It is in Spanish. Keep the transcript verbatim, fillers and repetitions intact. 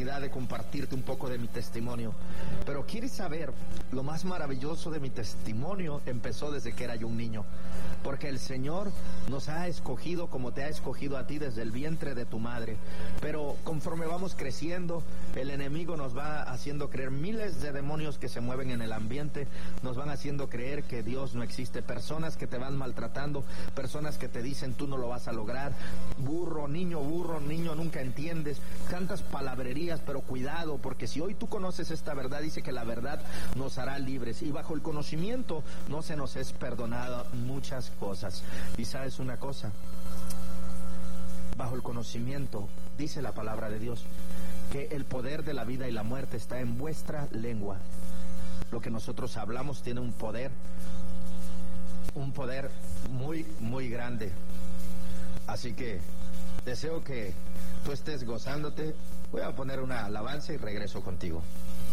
oportunidad de compartirte un poco de mi testimonio. Pero ¿quieres saber? Lo más maravilloso de mi testimonio empezó desde que era yo un niño. Porque el Señor nos ha escogido como te ha escogido a ti desde el vientre de tu madre. Pero conforme vamos creciendo, el enemigo nos va haciendo creer, miles de demonios que se mueven en el ambiente, nos van haciendo creer que Dios no existe. Personas que te van maltratando, personas que te dicen tú no lo vas a lograr, burro, niño, burro, niño, nunca entiendes, tantas palabrerías. Pero cuidado, porque si hoy tú conoces esta verdad, dice que la verdad nos hará libres, y bajo el conocimiento no se nos es perdonado muchas cosas. Y sabes una cosa, bajo el conocimiento dice la palabra de Dios que el poder de la vida y la muerte está en vuestra lengua. Lo que nosotros hablamos tiene un poder, un poder muy, muy grande. Así que deseo que tú estés gozándote. Voy a poner una alabanza y regreso contigo.